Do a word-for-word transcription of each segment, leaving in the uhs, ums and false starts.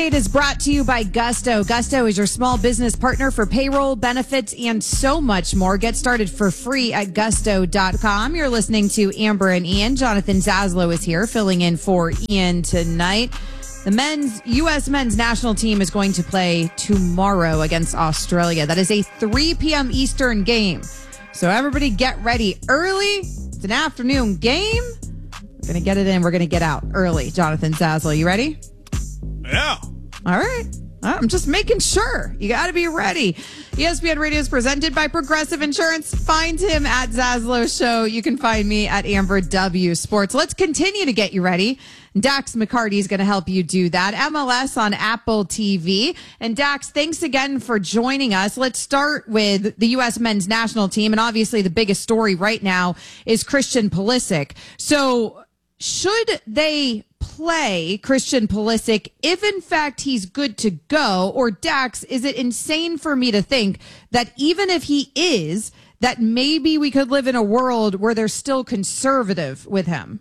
It is brought to you by Gusto. Gusto is your small business partner for payroll, benefits, and so much more. Get started for free at gusto dot com. You're listening to Amber and Ian. Jonathan Zaslow is here filling in for Ian tonight. The men's U S men's national team is going to play tomorrow against Australia. That is a three p.m. Eastern game. So everybody get ready early. It's an afternoon game. We're going to get it in. We're going to get out early. Jonathan Zaslow, you ready? Yeah. All right. I'm just making sure. You got to be ready. E S P N Radio is presented by Progressive Insurance. Find him at Zaslow Show. You can find me at Amber W Sports. Let's continue to get you ready. Dax McCarty is going to help you do that. M L S on Apple T V. And Dax, thanks again for joining us. Let's start with the U S men's national team. And obviously the biggest story right now is Christian Pulisic. So should they play Christian Pulisic if in fact he's good to go? Or Dax, is it insane for me to think that even if he is, that maybe we could live in a world where they're still conservative with him?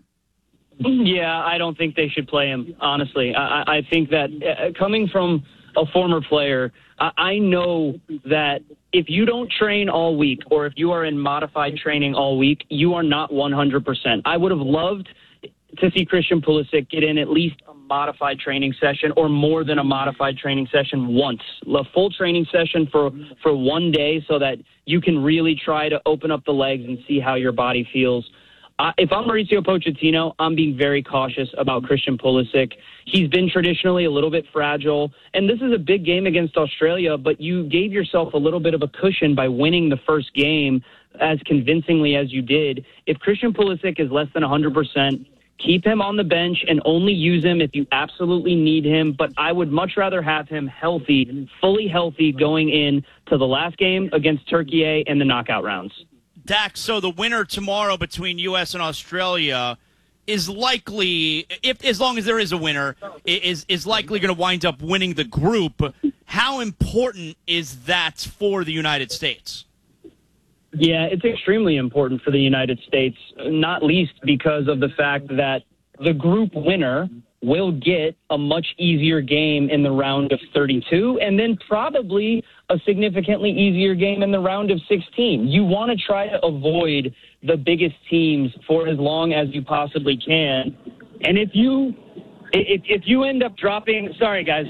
Yeah, I don't think they should play him, honestly. I, I think that uh, coming from a former player, I, I know that if you don't train all week or if you are in modified training all week, you are not one hundred percent. I would have loved to see Christian Pulisic get in at least a modified training session or more than a modified training session once. A full training session for, for one day so that you can really try to open up the legs and see how your body feels. Uh, if I'm Mauricio Pochettino, I'm being very cautious about Christian Pulisic. He's been traditionally a little bit fragile, and this is a big game against Australia, but you gave yourself a little bit of a cushion by winning the first game as convincingly as you did. If Christian Pulisic is less than one hundred percent, keep him on the bench and only use him if you absolutely need him. But I would much rather have him healthy, fully healthy, going in to the last game against Turkey and the knockout rounds. Dax, so the winner tomorrow between U S and Australia is likely, if as long as there is a winner, is is likely going to wind up winning the group. How important is that for the United States? Yeah, it's extremely important for the United States, not least because of the fact that the group winner will get a much easier game in the round of thirty-two and then probably a significantly easier game in the round of sixteen. You want to try to avoid the biggest teams for as long as you possibly can. And if you if, if you end up dropping, sorry guys,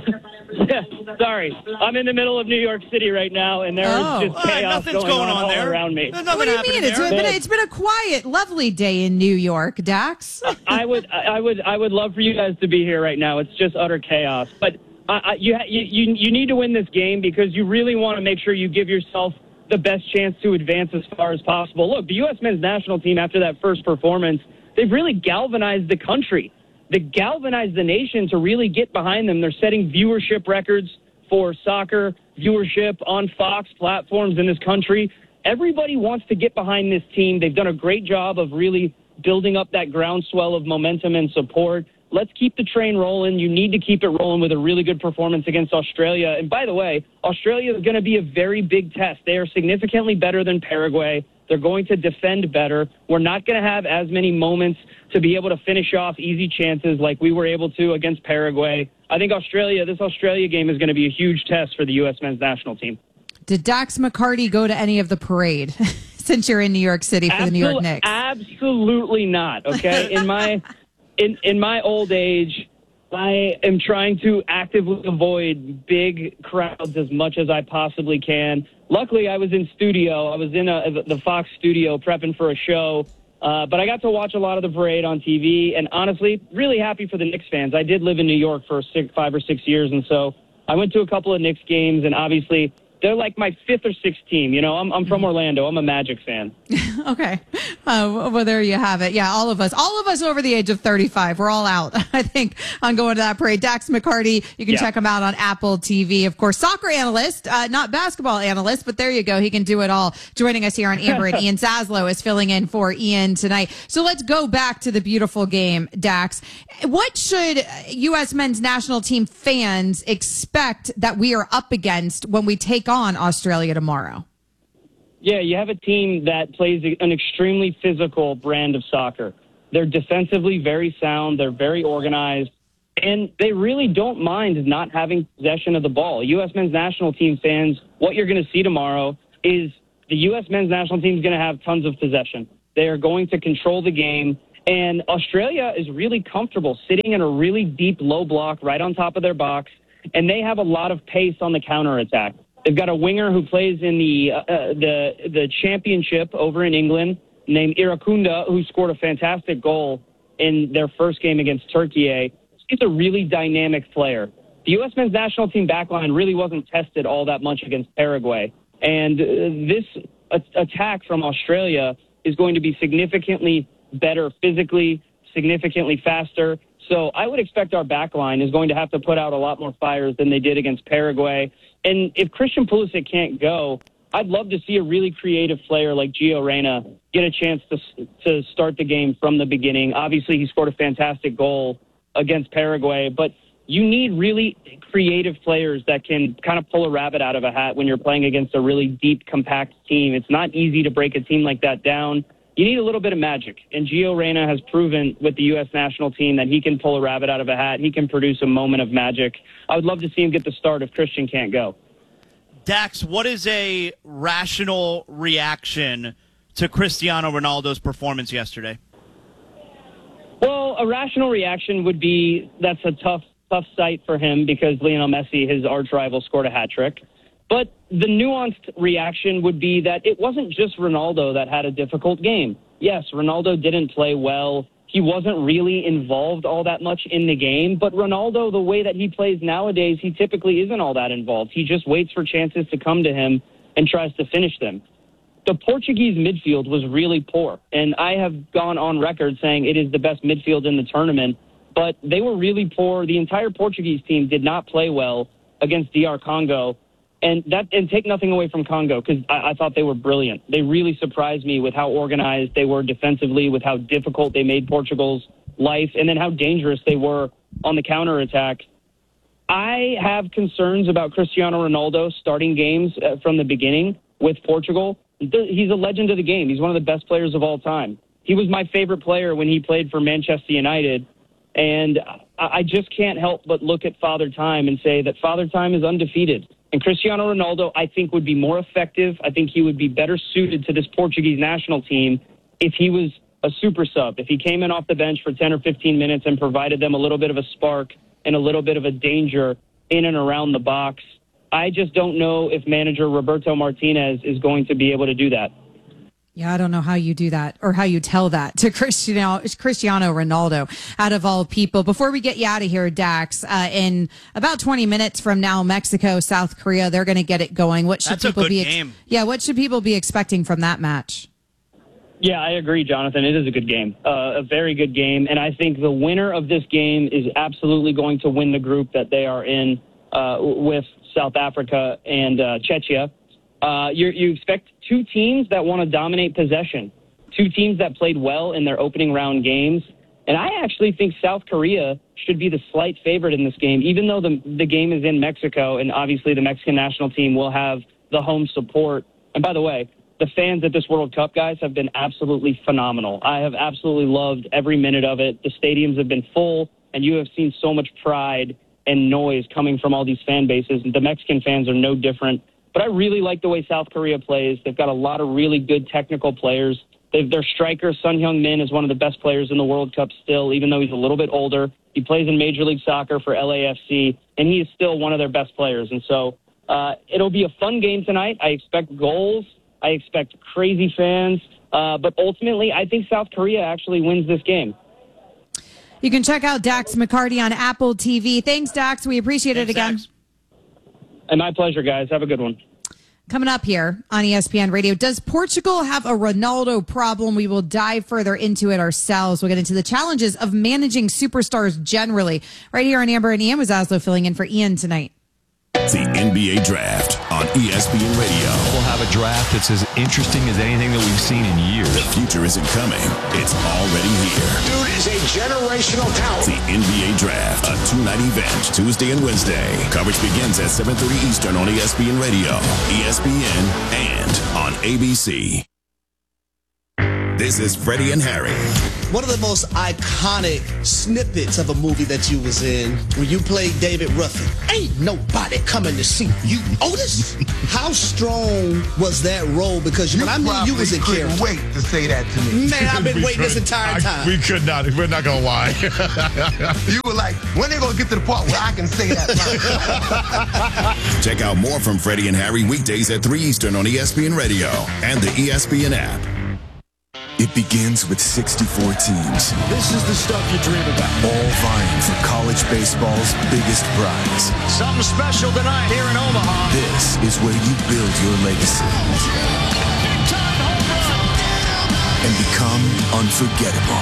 sorry, I'm in the middle of New York City right now, and there Oh. is just Uh, chaos nothing's going, going on, on all there. around me. There's What nothing do you happening mean? It's there. been, it's been a quiet, lovely day in New York, Dax. I would, I would, I would love for you guys to be here right now. It's just utter chaos. But uh, I, you, you, you need to win this game because you really want to make sure you give yourself the best chance to advance as far as possible. Look, the U S men's national team, after that first performance, they've really galvanized the country. They galvanized the nation to really get behind them. They're setting viewership records for soccer viewership on Fox platforms in this country. Everybody wants to get behind this team. They've done a great job of really building up that groundswell of momentum and support. Let's keep the train rolling. You need to keep it rolling with a really good performance against Australia. And by the way, Australia is going to be a very big test. They are significantly better than Paraguay. They're going to defend better. We're not going to have as many moments to be able to finish off easy chances like we were able to against Paraguay. I think Australia, this Australia game is going to be a huge test for the U S men's national team. Did Dax McCarty go to any of the parade since you're in New York City for Absol- the New York Knicks? Absolutely not, okay? In my in, in my old age, I am trying to actively avoid big crowds as much as I possibly can. Luckily, I was in studio. I was in a, the Fox studio prepping for a show, uh, but I got to watch a lot of the parade on T V, and honestly, really happy for the Knicks fans. I did live in New York for six, five or six years, and so I went to a couple of Knicks games, and obviously they're like my fifth or sixth team. You know, I'm, I'm from Orlando. I'm a Magic fan. Okay. Uh, well, there you have it. Yeah, all of us, all of us over the age of thirty-five, we're all out, I think, on going to that parade. Dax McCarty, you can Yeah. check him out on Apple T V. Of course, soccer analyst, uh, not basketball analyst, but there you go. He can do it all. Joining us here on Amber and Ian Zaslow is filling in for Ian tonight. So let's go back to the beautiful game, Dax. What should U S men's national team fans expect that we are up against when we take on Australia tomorrow? Yeah, you have a team that plays an extremely physical brand of soccer. They're defensively very sound. They're very organized. And they really don't mind not having possession of the ball. U S men's national team fans, what you're going to see tomorrow is the U S men's national team is going to have tons of possession. They are going to control the game. And Australia is really comfortable sitting in a really deep low block right on top of their box. And they have a lot of pace on the counterattack. They've got a winger who plays in the uh, the the championship over in England named Irakunda, who scored a fantastic goal in their first game against Turkey. He's a really dynamic player. The U S men's national team backline really wasn't tested all that much against Paraguay. And uh, this a- attack from Australia is going to be significantly better physically, significantly faster. So I would expect our backline is going to have to put out a lot more fires than they did against Paraguay. And if Christian Pulisic can't go, I'd love to see a really creative player like Gio Reyna get a chance to to start the game from the beginning. Obviously, he scored a fantastic goal against Paraguay, but you need really creative players that can kind of pull a rabbit out of a hat when you're playing against a really deep, compact team. It's not easy to break a team like that down. You need a little bit of magic, and Gio Reyna has proven with the U S national team that he can pull a rabbit out of a hat. He can produce a moment of magic. I would love to see him get the start if Christian can't go. Dax, what is a rational reaction to Cristiano Ronaldo's performance yesterday? Well, a rational reaction would be that's a tough, tough sight for him because Lionel Messi, his arch rival, scored a hat trick. But the nuanced reaction would be that it wasn't just Ronaldo that had a difficult game. Yes, Ronaldo didn't play well. He wasn't really involved all that much in the game. But Ronaldo, the way that he plays nowadays, he typically isn't all that involved. He just waits for chances to come to him and tries to finish them. The Portuguese midfield was really poor. And I have gone on record saying it is the best midfield in the tournament. But they were really poor. The entire Portuguese team did not play well against D R Congo. And that, and take nothing away from Congo, because I, I thought they were brilliant. They really surprised me with how organized they were defensively, with how difficult they made Portugal's life, and then how dangerous they were on the counterattack. I have concerns about Cristiano Ronaldo starting games uh, from the beginning with Portugal. He's a legend of the game. He's one of the best players of all time. He was my favorite player when he played for Manchester United. And I just can't help but look at Father Time and say that Father Time is undefeated. And Cristiano Ronaldo, I think, would be more effective. I think he would be better suited to this Portuguese national team if he was a super sub, if he came in off the bench for ten or fifteen minutes and provided them a little bit of a spark and a little bit of a danger in and around the box. I just don't know if manager Roberto Martinez is going to be able to do that. Yeah, I don't know how you do that or how you tell that to Cristiano, Cristiano Ronaldo, out of all people. Before we get you out of here, Dax, uh, in about twenty minutes from now, Mexico, South Korea, they're going to get it going. What should That's people a good be? Ex- game. Yeah, what should people be expecting from that match? Yeah, I agree, Jonathan. It is a good game, uh, a very good game. And I think the winner of this game is absolutely going to win the group that they are in uh, with South Africa and uh, Czechia. Uh, you you expect two teams that want to dominate possession, two teams that played well in their opening round games. And I actually think South Korea should be the slight favorite in this game, even though the, the game is in Mexico, and obviously the Mexican national team will have the home support. And by the way, the fans at this World Cup, guys, have been absolutely phenomenal. I have absolutely loved every minute of it. The stadiums have been full, and you have seen so much pride and noise coming from all these fan bases. The Mexican fans are no different. But I really like the way South Korea plays. They've got a lot of really good technical players. They've, their striker, Son Heung-min, is one of the best players in the World Cup still, even though he's a little bit older. He plays in Major League Soccer for L A F C, and he is still one of their best players. And so uh, it'll be a fun game tonight. I expect goals. I expect crazy fans. Uh, but ultimately, I think South Korea actually wins this game. You can check out Dax McCarty on Apple T V. Thanks, Dax. We appreciate Thanks, it again. Dax. And my pleasure, guys. Have a good one. Coming up here on E S P N Radio, does Portugal have a Ronaldo problem? We will dive further into it ourselves. We'll get into the challenges of managing superstars generally. Right here on Amber and Ian, with Zaslow filling in for Ian tonight. The N B A Draft on E S P N Radio. We'll have a draft that's as interesting as anything that we've seen in years. The future isn't coming. It's already here. Dude is a generational talent. The N B A Draft, a two-night event, Tuesday and Wednesday. Coverage begins at seven thirty Eastern on E S P N Radio, E S P N, and on A B C. This is Freddie and Harry. One of the most iconic snippets of a movie that you was in, when you played David Ruffin. Ain't nobody coming to see you, Otis. How strong was that role? Because you when I knew you was in couldn't character. wait to say that to me. Man, I've been waiting this entire time. I, we could not. We're not going to lie. You were like, when they going to get to the part where I can say that line? Check out more from Freddie and Harry weekdays at three Eastern on E S P N Radio and the E S P N app. It begins with sixty-four teams. This is the stuff you dream about. All vying for college baseball's biggest prize. Something special tonight here in Omaha. This is where you build your legacy and become unforgettable.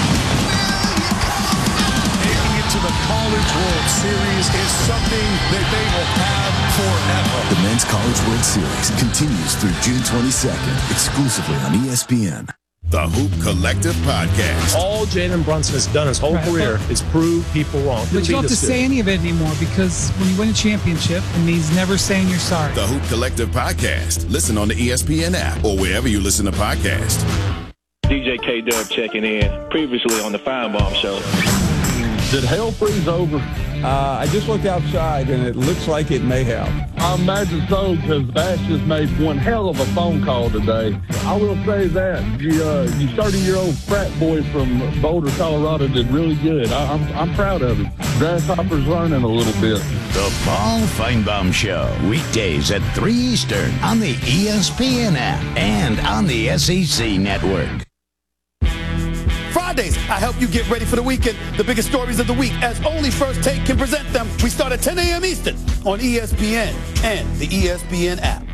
Making it to the College World Series is something that they will have forever. The Men's College World Series continues through June twenty-second, exclusively on E S P N. The Hoop Collective Podcast. All Jalen Brunson has done his whole right. career is prove people wrong. But you don't have to say any of it anymore, because when you win a championship, it means never saying you're sorry. The Hoop Collective Podcast. Listen on the E S P N app or wherever you listen to podcasts. D J K-Dub checking in, previously on the Firebomb Show. Did hell freeze over? Uh, I just looked outside, and it looks like it may have. I imagine so, because Bash just made one hell of a phone call today. I will say that. You, uh, you thirty-year-old frat boy from Boulder, Colorado did really good. I, I'm, I'm proud of him. Grasshopper's learning a little bit. The Paul Feinbaum Show, weekdays at three Eastern on the E S P N app and on the S E C Network. Fridays, I help you get ready for the weekend. The biggest stories of the week, as only First Take can present them. We start at ten a.m. Eastern on E S P N and the E S P N app.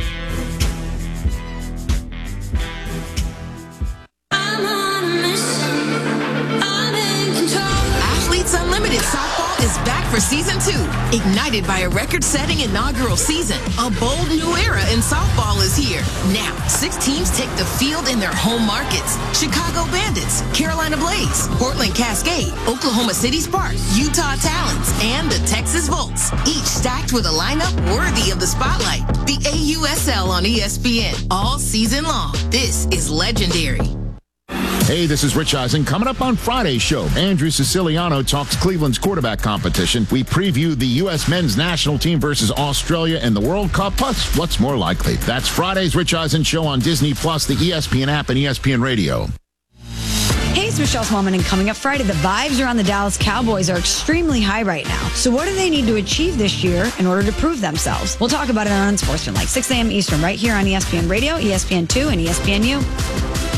I'm on a mission. I'm in control. Athletes Unlimited Softball is back for season two. Ignited by a record-setting inaugural season, a bold new era in softball is here. Now, six teams take the field in their home markets. Chicago Bandits, Carolina Blaze, Portland Cascade, Oklahoma City Sparks, Utah Talons, and the Texas Volts. Each stacked with a lineup worthy of the spotlight. The A U S L on E S P N all season long. This is legendary. Hey, this is Rich Eisen. Coming up on Friday's show, Andrew Siciliano talks Cleveland's quarterback competition. We preview the U S men's national team versus Australia in the World Cup, plus what's more likely. That's Friday's Rich Eisen show on Disney Plus, the E S P N app, and E S P N Radio. Hey, it's Michelle Smallman, and coming up Friday, the vibes around the Dallas Cowboys are extremely high right now. So what do they need to achieve this year in order to prove themselves? We'll talk about it on Unsportsmanlike, six a.m. Eastern, right here on E S P N Radio, E S P N two, and E S P N U.